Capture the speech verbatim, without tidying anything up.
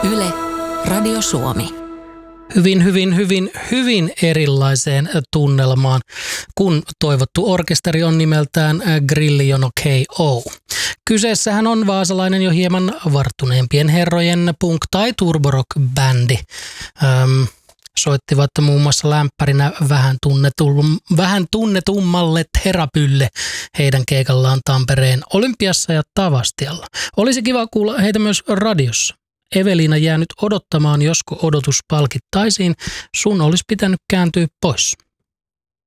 Yle, Radio Suomi. Hyvin, hyvin, hyvin, hyvin erilaiseen tunnelmaan, kun toivottu orkesteri on nimeltään Grillijono K O. Kyseessähän on vaasalainen jo hieman varttuneempien herrojen punk- tai turborock-bändi. Öm, soittivat muun muassa lämpärinä vähän, tunnetum, vähän tunnetummalle Terapylle heidän keikallaan Tampereen Olympiassa ja Tavastialla. Olisi kiva kuulla heitä myös radiossa. Eveliina jää nyt odottamaan, josko odotus palkittaisiin. Sun olisi pitänyt kääntyä pois.